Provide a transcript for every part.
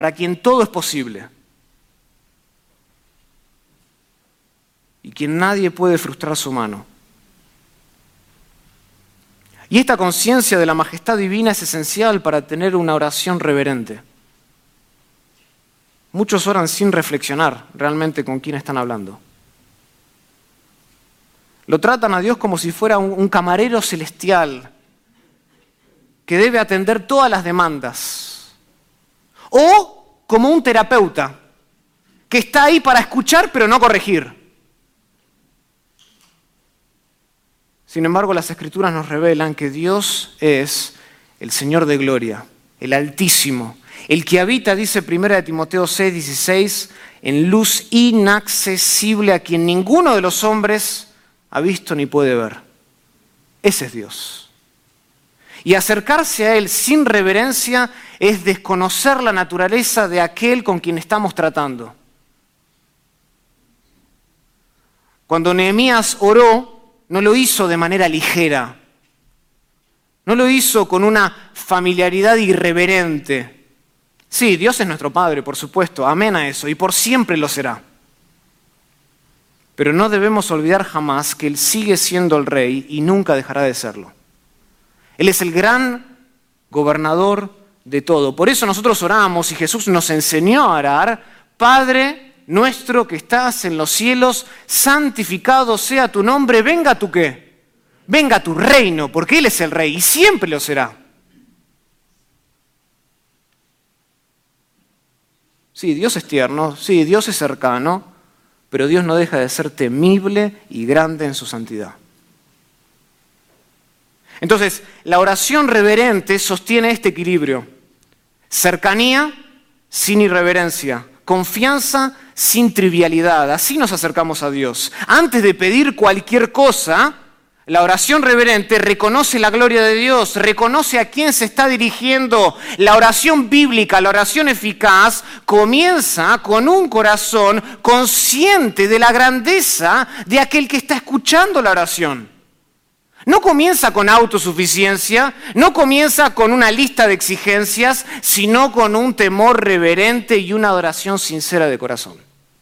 para quien todo es posible y quien nadie puede frustrar su mano. Y esta conciencia de la majestad divina es esencial para tener una oración reverente. Muchos oran sin reflexionar realmente con quién están hablando. Lo tratan a Dios como si fuera un camarero celestial que debe atender todas las demandas. O como un terapeuta que está ahí para escuchar pero no corregir. Sin embargo, las Escrituras nos revelan que Dios es el Señor de gloria, el Altísimo, el que habita, dice 1 Timoteo 6:16, en luz inaccesible a quien ninguno de los hombres ha visto ni puede ver. Ese es Dios. Y acercarse a Él sin reverencia es desconocer la naturaleza de aquel con quien estamos tratando. Cuando Nehemías oró, no lo hizo de manera ligera, no lo hizo con una familiaridad irreverente. Sí, Dios es nuestro Padre, por supuesto, amén a eso, y por siempre lo será. Pero no debemos olvidar jamás que Él sigue siendo el Rey y nunca dejará de serlo. Él es el gran gobernador de todo. Por eso nosotros oramos y Jesús nos enseñó a orar: Padre nuestro que estás en los cielos, santificado sea tu nombre, venga tu ¿qué? Venga tu reino, porque Él es el Rey y siempre lo será. Sí, Dios es tierno, sí, Dios es cercano, pero Dios no deja de ser temible y grande en su santidad. Entonces, la oración reverente sostiene este equilibrio: cercanía sin irreverencia, confianza sin trivialidad. Así nos acercamos a Dios. Antes de pedir cualquier cosa, la oración reverente reconoce la gloria de Dios, reconoce a quién se está dirigiendo. La oración bíblica, la oración eficaz, comienza con un corazón consciente de la grandeza de aquel que está escuchando la oración. No comienza con autosuficiencia, no comienza con una lista de exigencias, sino con un temor reverente y una adoración sincera de corazón.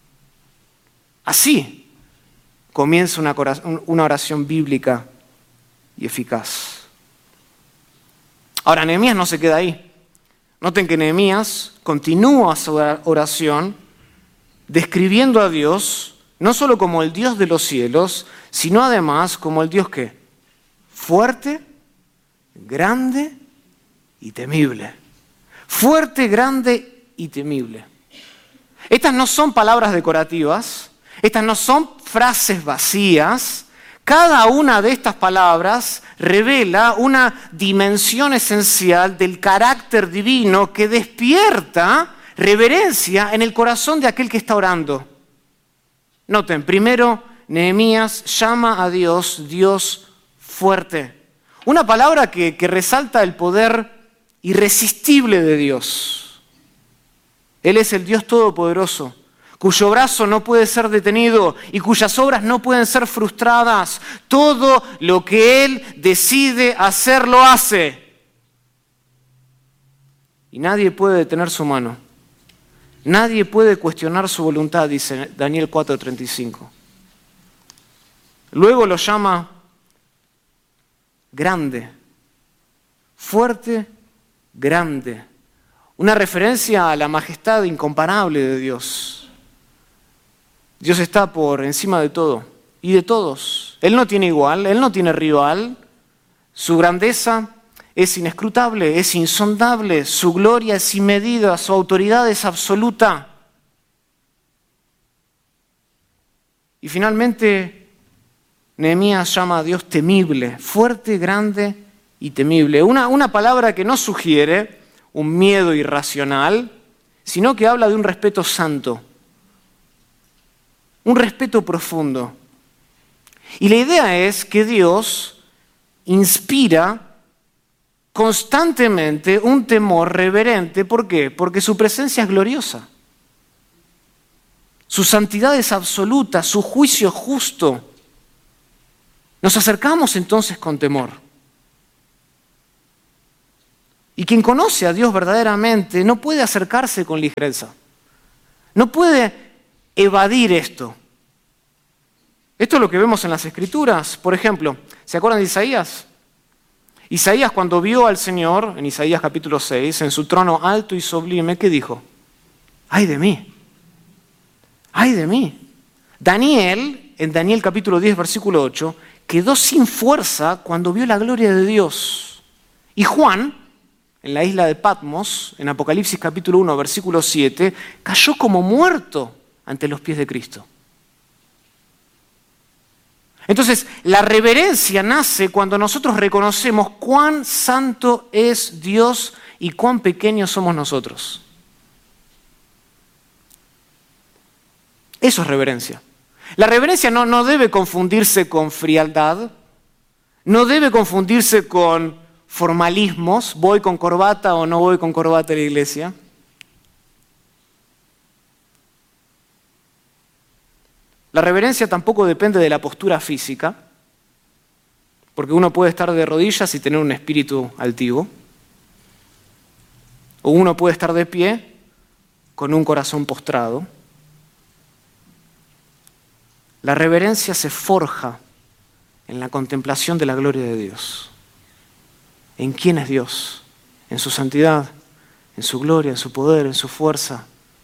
Así comienza una oración bíblica y eficaz. Ahora, Nehemías no se queda ahí. Noten que Nehemías continúa su oración describiendo a Dios no solo como el Dios de los cielos, sino además como el Dios que fuerte, grande y temible. Fuerte, grande y temible. Estas no son palabras decorativas, estas no son frases vacías. Cada una de estas palabras revela una dimensión esencial del carácter divino que despierta reverencia en el corazón de aquel que está orando. Noten, primero, Nehemías llama a Dios, Dios fuerte. Una palabra que resalta el poder irresistible de Dios. Él es el Dios todopoderoso, cuyo brazo no puede ser detenido y cuyas obras no pueden ser frustradas. Todo lo que Él decide hacer, lo hace. Y nadie puede detener su mano. Nadie puede cuestionar su voluntad, dice Daniel 4:35. Luego lo llama grande, fuerte, grande. Una referencia a la majestad incomparable de Dios. Dios está por encima de todo y de todos. Él no tiene igual, Él no tiene rival. Su grandeza es inescrutable, es insondable. Su gloria es inmedida, su autoridad es absoluta. Y finalmente, Nehemías llama a Dios temible, fuerte, grande y temible. Una palabra que no sugiere un miedo irracional, sino que habla de un respeto santo, un respeto profundo. Y la idea es que Dios inspira constantemente un temor reverente. ¿Por qué? Porque su presencia es gloriosa. Su santidad es absoluta, su juicio es justo. Nos acercamos entonces con temor. Y quien conoce a Dios verdaderamente no puede acercarse con ligereza. No puede evadir esto. Esto es lo que vemos en las Escrituras. Por ejemplo, ¿se acuerdan de Isaías? Isaías, cuando vio al Señor, en Isaías capítulo 6, en su trono alto y sublime, ¿qué dijo? ¡Ay de mí! ¡Ay de mí! Daniel, en Daniel capítulo 10, versículo 8, quedó sin fuerza cuando vio la gloria de Dios. Y Juan, en la isla de Patmos, en Apocalipsis capítulo 1, versículo 7, cayó como muerto ante los pies de Cristo. Entonces, la reverencia nace cuando nosotros reconocemos cuán santo es Dios y cuán pequeños somos nosotros. Eso es reverencia. La reverencia no debe confundirse con frialdad, no debe confundirse con formalismos, voy con corbata o no voy con corbata a la iglesia. La reverencia tampoco depende de la postura física, porque uno puede estar de rodillas y tener un espíritu altivo, o uno puede estar de pie con un corazón postrado. La reverencia se forja en la contemplación de la gloria de Dios. ¿En quién es Dios? En su santidad, en su gloria, en su poder, en su fuerza.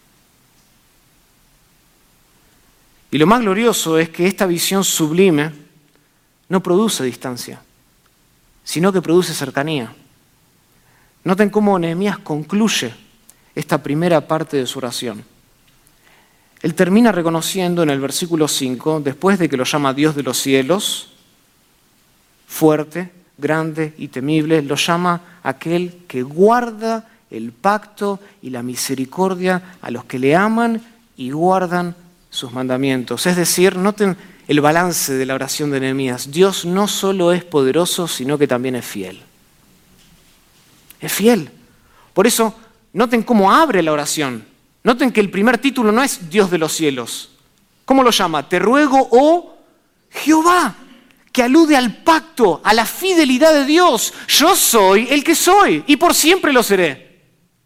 Y lo más glorioso es que esta visión sublime no produce distancia, sino que produce cercanía. Noten cómo Nehemías concluye esta primera parte de su oración. Él termina reconociendo en el versículo 5, después de que lo llama Dios de los cielos, fuerte, grande y temible, lo llama aquel que guarda el pacto y la misericordia a los que le aman y guardan sus mandamientos. Es decir, noten el balance de la oración de Nehemías. Dios no solo es poderoso, sino que también es fiel. Es fiel. Por eso, noten cómo abre la oración. Noten que el primer título no es Dios de los cielos. ¿Cómo lo llama? Te ruego, oh Jehová, que alude al pacto, a la fidelidad de Dios. Yo soy el que soy y por siempre lo seré.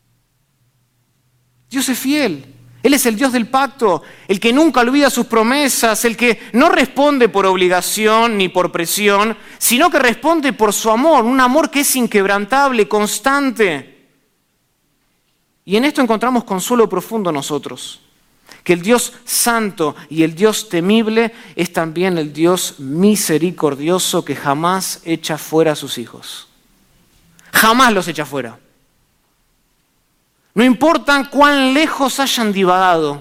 Dios es fiel. Él es el Dios del pacto, el que nunca olvida sus promesas, el que no responde por obligación ni por presión, sino que responde por su amor, un amor que es inquebrantable, constante. Y en esto encontramos consuelo profundo nosotros, que el Dios santo y el Dios temible es también el Dios misericordioso que jamás echa fuera a sus hijos. Jamás los echa fuera. No importa cuán lejos hayan divagado,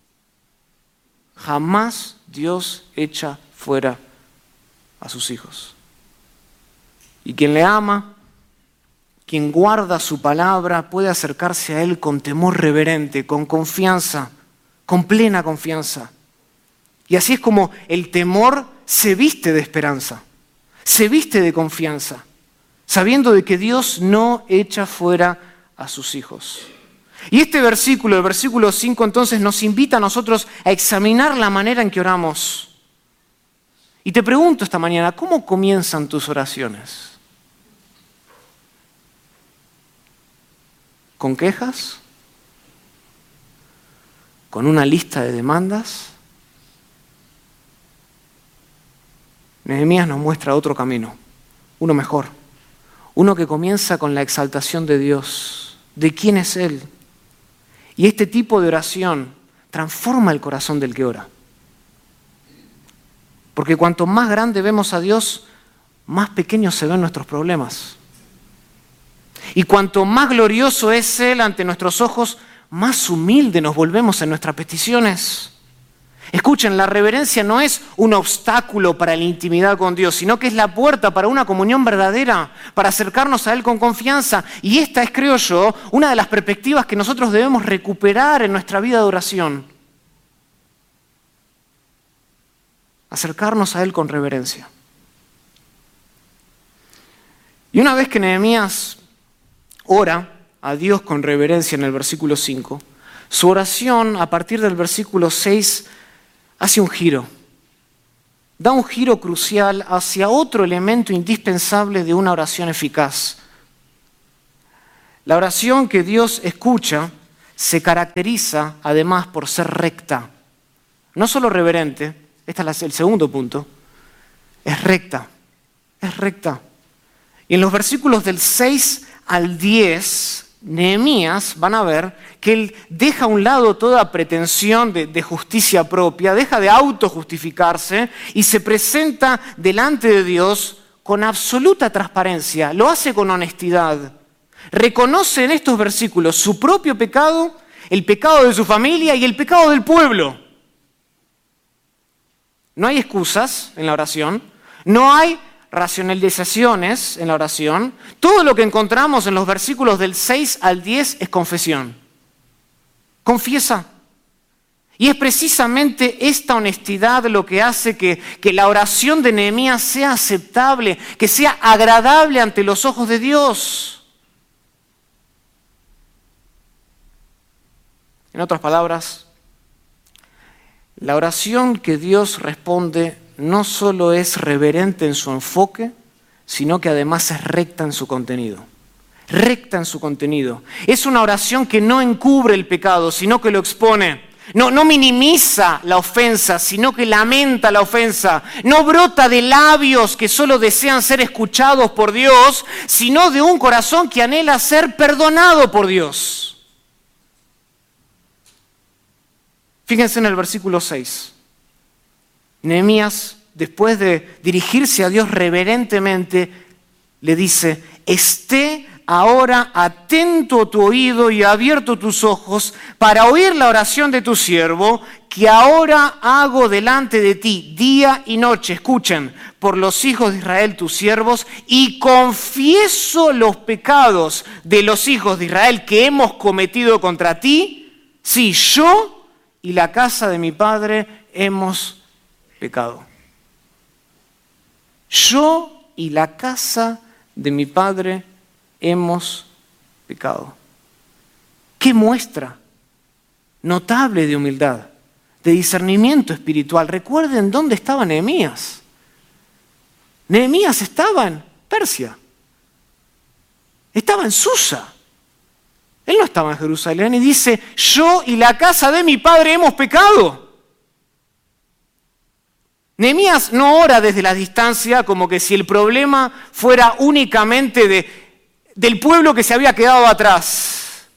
jamás Dios echa fuera a sus hijos. Y quien le ama, quien guarda su palabra, puede acercarse a Él con temor reverente, con confianza, con plena confianza. Y así es como el temor se viste de esperanza, se viste de confianza, sabiendo de que Dios no echa fuera a sus hijos. Y este versículo, el versículo 5, entonces nos invita a nosotros a examinar la manera en que oramos. Y te pregunto esta mañana, ¿cómo comienzan tus oraciones? ¿Con quejas? ¿Con una lista de demandas? Nehemías nos muestra otro camino, uno mejor, uno que comienza con la exaltación de Dios, de quién es Él. Y este tipo de oración transforma el corazón del que ora. Porque cuanto más grande vemos a Dios, más pequeños se ven nuestros problemas. Y cuanto más glorioso es Él ante nuestros ojos, más humilde nos volvemos en nuestras peticiones. Escuchen, la reverencia no es un obstáculo para la intimidad con Dios, sino que es la puerta para una comunión verdadera, para acercarnos a Él con confianza. Y esta es, creo yo, una de las perspectivas que nosotros debemos recuperar en nuestra vida de oración. Acercarnos a Él con reverencia. Y una vez que Nehemías ora a Dios con reverencia en el versículo 5, su oración a partir del versículo 6 hace un giro. Da un giro crucial hacia otro elemento indispensable de una oración eficaz. La oración que Dios escucha se caracteriza además por ser recta. No solo reverente, este es el segundo punto, es recta, es recta. Y en los versículos del 6 al 10, Nehemías, van a ver que él deja a un lado toda pretensión de justicia propia, deja de autojustificarse y se presenta delante de Dios con absoluta transparencia, lo hace con honestidad. Reconoce en estos versículos su propio pecado, el pecado de su familia y el pecado del pueblo. No hay excusas en la oración, no hay racionalizaciones en la oración. Todo lo que encontramos en los versículos del 6 al 10 es confesión. Confiesa. Y es precisamente esta honestidad lo que hace que la oración de Nehemías sea aceptable, que sea agradable ante los ojos de Dios. En otras palabras, la oración que Dios responde no solo es reverente en su enfoque, sino que además es recta en su contenido. Recta en su contenido. Es una oración que no encubre el pecado, sino que lo expone. No minimiza la ofensa, sino que lamenta la ofensa. No brota de labios que solo desean ser escuchados por Dios, sino de un corazón que anhela ser perdonado por Dios. Fíjense en el versículo 6. Nehemías, después de dirigirse a Dios reverentemente, le dice: esté ahora atento tu oído y abierto tus ojos para oír la oración de tu siervo, que ahora hago delante de ti día y noche. Escuchen, por los hijos de Israel tus siervos, y confieso los pecados de los hijos de Israel que hemos cometido contra ti. Sí, yo y la casa de mi padre hemos pecado. Yo y la casa de mi padre hemos pecado. ¡Qué muestra notable de humildad, de discernimiento espiritual! Recuerden dónde estaba Nehemías. Nehemías estaba en Persia. Estaba en Susa. Él no estaba en Jerusalén y dice: yo y la casa de mi padre hemos pecado. Nehemías no ora desde la distancia como que si el problema fuera únicamente del pueblo que se había quedado atrás.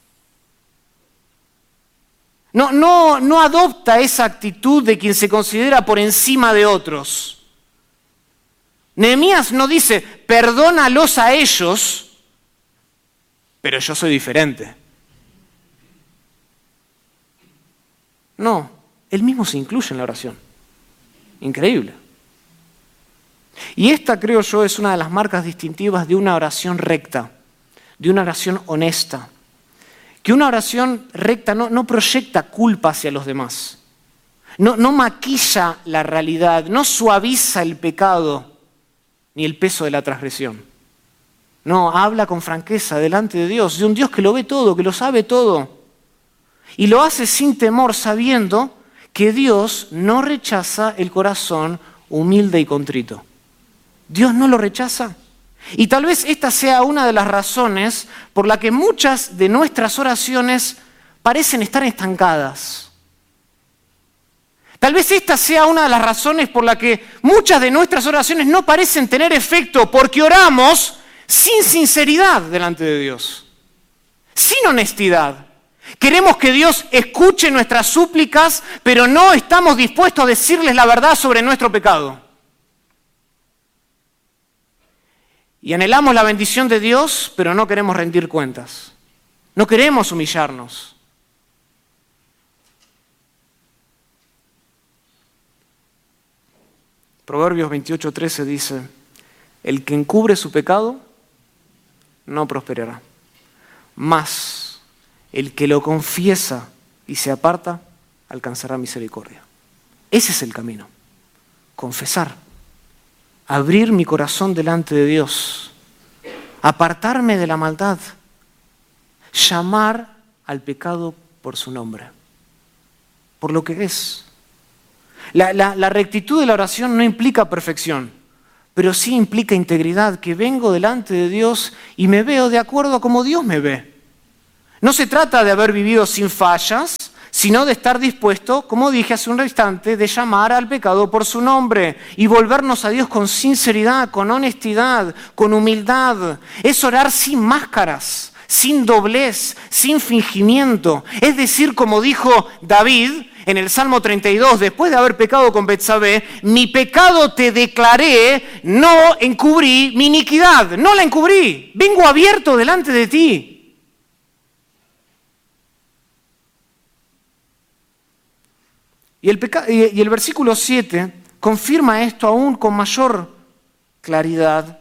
No adopta esa actitud de quien se considera por encima de otros. Nehemías no dice: perdónalos a ellos, pero yo soy diferente. No, él mismo se incluye en la oración. Increíble. Y esta, creo yo, es una de las marcas distintivas de una oración recta, de una oración honesta. Que una oración recta no proyecta culpa hacia los demás, no maquilla la realidad, no suaviza el pecado ni el peso de la transgresión. No, habla con franqueza delante de Dios, de un Dios que lo ve todo, que lo sabe todo. Y lo hace sin temor, sabiendo que Dios no rechaza el corazón humilde y contrito. Dios no lo rechaza. Y tal vez esta sea una de las razones por la que muchas de nuestras oraciones parecen estar estancadas. Tal vez esta sea una de las razones por la que muchas de nuestras oraciones no parecen tener efecto, porque oramos sin sinceridad delante de Dios, sin honestidad. Queremos que Dios escuche nuestras súplicas, pero no estamos dispuestos a decirles la verdad sobre nuestro pecado. Y anhelamos la bendición de Dios, pero no queremos rendir cuentas. No queremos humillarnos. Proverbios 28:13 dice: el que encubre su pecado no prosperará, mas el que lo confiesa y se aparta alcanzará misericordia. Ese es el camino. Confesar, abrir mi corazón delante de Dios, apartarme de la maldad, llamar al pecado por su nombre, por lo que es. La rectitud de la oración no implica perfección, pero sí implica integridad, que vengo delante de Dios y me veo de acuerdo a cómo Dios me ve. No se trata de haber vivido sin fallas, sino de estar dispuesto, como dije hace un instante, de llamar al pecado por su nombre y volvernos a Dios con sinceridad, con honestidad, con humildad. Es orar sin máscaras, sin doblez, sin fingimiento. Es decir, como dijo David en el Salmo 32, después de haber pecado con Betsabé, mi pecado te declaré, no encubrí mi iniquidad, no la encubrí, vengo abierto delante de ti. Y el versículo 7 confirma esto aún con mayor claridad.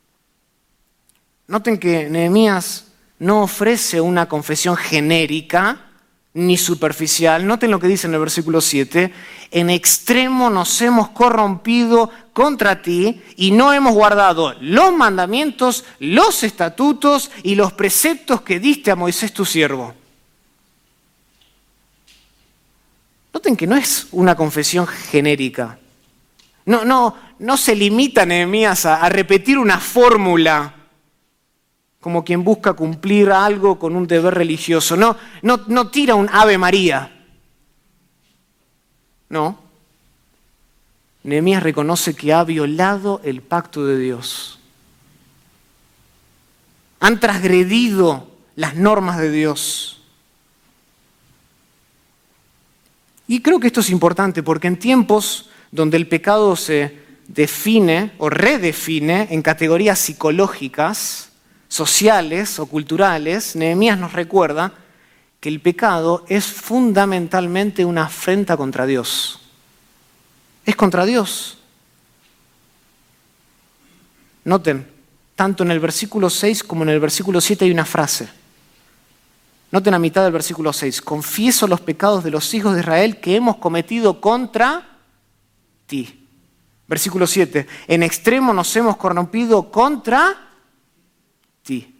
Noten que Nehemías no ofrece una confesión genérica ni superficial. Noten lo que dice en el versículo 7. En extremo nos hemos corrompido contra ti y no hemos guardado los mandamientos, los estatutos y los preceptos que diste a Moisés tu siervo. Noten que no es una confesión genérica. No se limita Nehemías a repetir una fórmula como quien busca cumplir algo con un deber religioso. No tira un Ave María. No. Nehemías reconoce que ha violado el pacto de Dios. Han transgredido las normas de Dios. Y creo que esto es importante porque en tiempos donde el pecado se define o redefine en categorías psicológicas, sociales o culturales, Nehemías nos recuerda que el pecado es fundamentalmente una afrenta contra Dios. Es contra Dios. Noten, tanto en el versículo 6 como en el versículo 7 hay una frase. Noten a mitad del versículo 6. Confieso los pecados de los hijos de Israel que hemos cometido contra ti. Versículo 7. En extremo nos hemos corrompido contra ti.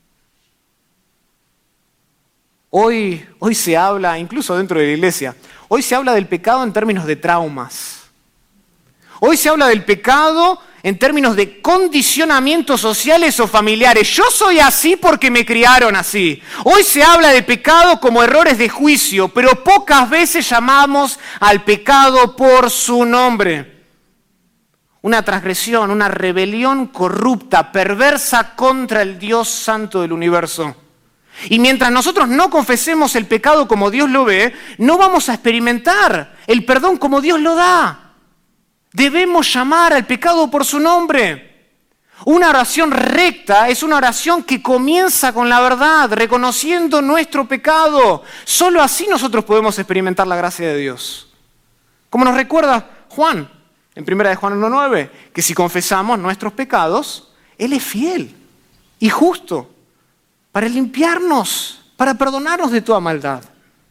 Hoy se habla, incluso dentro de la iglesia, hoy se habla del pecado en términos de traumas. Hoy se habla del pecado en términos de condicionamientos sociales o familiares. Yo soy así porque me criaron así. Hoy se habla de pecado como errores de juicio, pero pocas veces llamamos al pecado por su nombre. Una transgresión, una rebelión corrupta, perversa contra el Dios Santo del universo. Y mientras nosotros no confesemos el pecado como Dios lo ve, no vamos a experimentar el perdón como Dios lo da. Debemos llamar al pecado por su nombre. Una oración recta es una oración que comienza con la verdad, reconociendo nuestro pecado. Solo así nosotros podemos experimentar la gracia de Dios. Como nos recuerda Juan, en 1 de Juan 1:9, que si confesamos nuestros pecados, Él es fiel y justo para limpiarnos, para perdonarnos de toda maldad.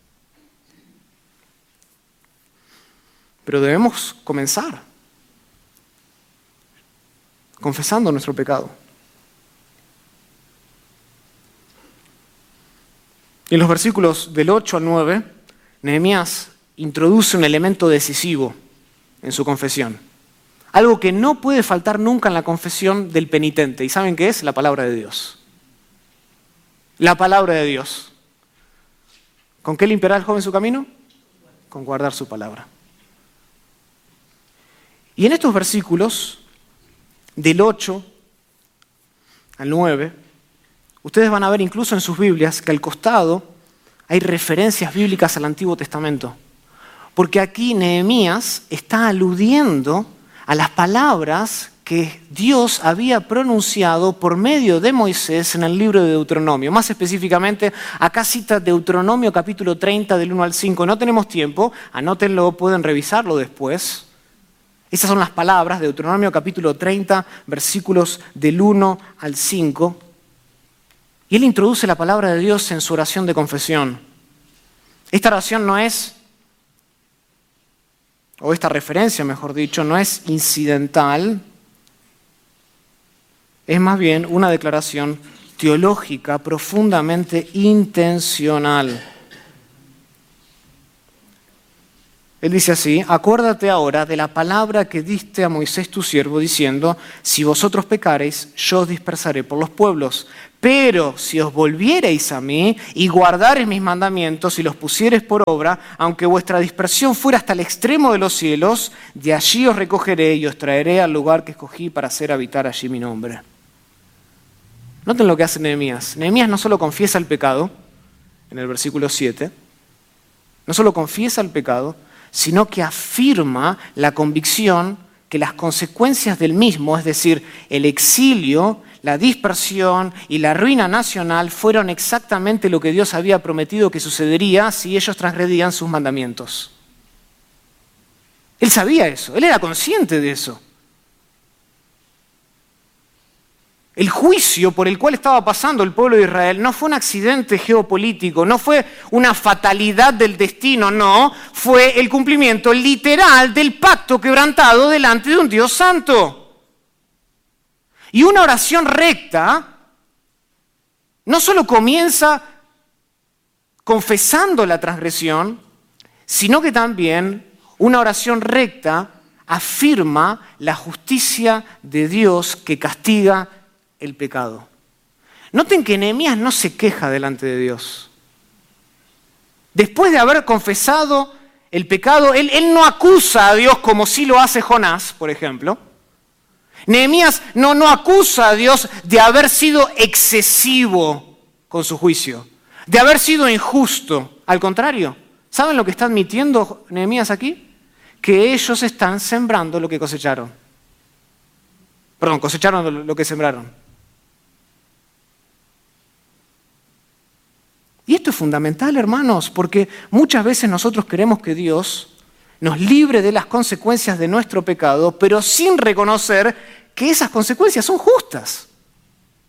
Pero debemos comenzar confesando nuestro pecado. En los versículos del 8 al 9, Nehemías introduce un elemento decisivo en su confesión. Algo que no puede faltar nunca en la confesión del penitente. ¿Y saben qué es? La palabra de Dios. La palabra de Dios. ¿Con qué limpiará el joven su camino? Con guardar su palabra. Y en estos versículos, del 8 al 9, ustedes van a ver incluso en sus Biblias que al costado hay referencias bíblicas al Antiguo Testamento. Porque aquí Nehemías está aludiendo a las palabras que Dios había pronunciado por medio de Moisés en el libro de Deuteronomio. Más específicamente, acá cita Deuteronomio capítulo 30 del 1 al 5. No tenemos tiempo, anótenlo, pueden revisarlo después. Esas son las palabras de Deuteronomio capítulo 30, versículos del 1 al 5. Y él introduce la palabra de Dios en su oración de confesión. Esta oración no es, o esta referencia, mejor dicho, no es incidental. Es más bien una declaración teológica profundamente intencional. Él dice así: acuérdate ahora de la palabra que diste a Moisés tu siervo, diciendo, si vosotros pecareis, yo os dispersaré por los pueblos. Pero si os volviereis a mí y guardareis mis mandamientos y los pusiereis por obra, aunque vuestra dispersión fuera hasta el extremo de los cielos, de allí os recogeré y os traeré al lugar que escogí para hacer habitar allí mi nombre. Noten lo que hace Nehemías. Nehemías no solo confiesa el pecado, en el versículo 7, no solo confiesa el pecado, sino que afirma la convicción que las consecuencias del mismo, es decir, el exilio, la dispersión y la ruina nacional, fueron exactamente lo que Dios había prometido que sucedería si ellos transgredían sus mandamientos. Él sabía eso, él era consciente de eso. El juicio por el cual estaba pasando el pueblo de Israel no fue un accidente geopolítico, no fue una fatalidad del destino, no, fue el cumplimiento literal del pacto quebrantado delante de un Dios santo. Y una oración recta no solo comienza confesando la transgresión, sino que también una oración recta afirma la justicia de Dios que castiga el pecado. Noten que Nehemías no se queja delante de Dios. Después de haber confesado el pecado, él no acusa a Dios como sí lo hace Jonás, por ejemplo. Nehemías no acusa a Dios de haber sido excesivo con su juicio, de haber sido injusto. Al contrario, ¿saben lo que está admitiendo Nehemías aquí? Que ellos están sembrando lo que cosecharon. Perdón, cosecharon lo que sembraron. Y esto es fundamental, hermanos, porque muchas veces nosotros queremos que Dios nos libre de las consecuencias de nuestro pecado, pero sin reconocer que esas consecuencias son justas.